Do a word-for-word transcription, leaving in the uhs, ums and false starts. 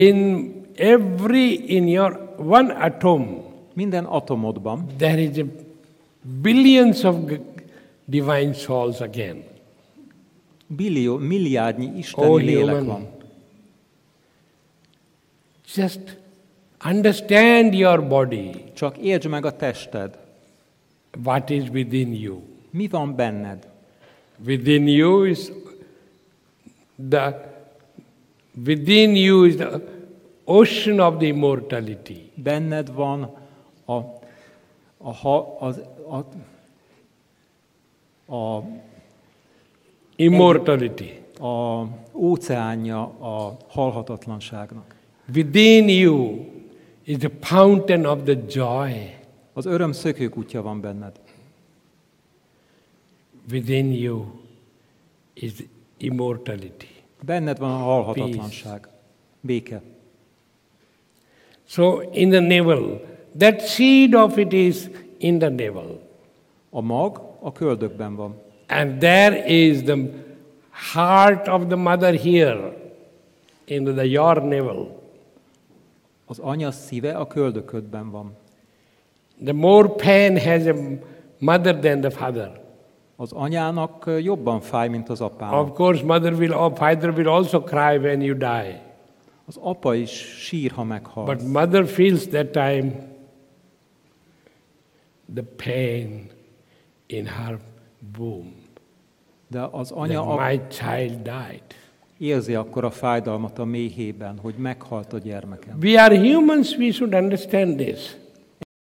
In every, in your one atom, Minden atomodban there is a billions of g- divine souls again. billió, milliárdnyi isteni Oh, lélek human. van. Just understand your body, Csak értsd meg a tested. what is within you. Mi van benned? Within you is the within you is the ocean of the immortality. Benned van a, a, ha- az, a, a, Immortality. a óceánja a halhatatlanságnak. Within you is the fountain of the joy. Az öröm szökőkutya van benned. Within you is immortality. Benned van a halhatatlanság. Béke. So in the navel, that seed of it is in the navel. A mag a köldökben van. And there is the heart of the mother here in the your navel. Az anya szíve a köldöködben van. The more pain has a mother than the father. Az anyának jobban fáj, mint az apának. Of course, mother will, or father will also cry when you die. Az apa is sír, ha meghal. But mother feels that time the pain in her womb. De az anya That ak- my child died. érzi akkor a fájdalmat a méhében, hogy meghalt a gyermekem. We are humans, we should understand this.